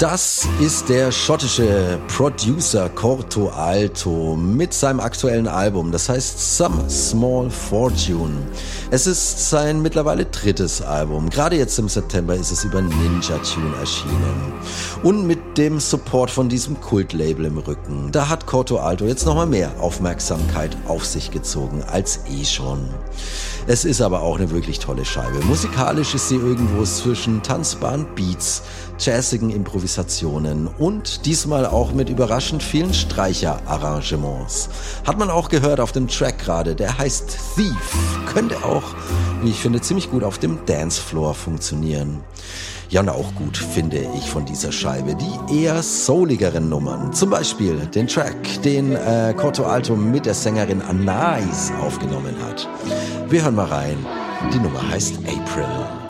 Das ist der schottische Producer Corto Alto mit seinem aktuellen Album, das heißt Some Small Fortune. Es ist sein mittlerweile drittes Album. Gerade jetzt im September ist es über Ninja Tune erschienen. Und mit dem Support von diesem Kultlabel im Rücken, da hat Corto Alto jetzt nochmal mehr Aufmerksamkeit auf sich gezogen als schon. Es ist aber auch eine wirklich tolle Scheibe. Musikalisch ist sie irgendwo zwischen tanzbaren Beats, jazzigen Improvisationen und diesmal auch mit überraschend vielen Streicherarrangements. Hat man auch gehört auf dem Track gerade, der heißt Thief. Könnte auch, wie ich finde, ziemlich gut auf dem Dancefloor funktionieren. Ja, und auch gut finde ich von dieser Scheibe die eher souligeren Nummern. Zum Beispiel den Track, den Corto Alto mit der Sängerin Anais aufgenommen hat. Wir hören mal rein. Die Nummer heißt April.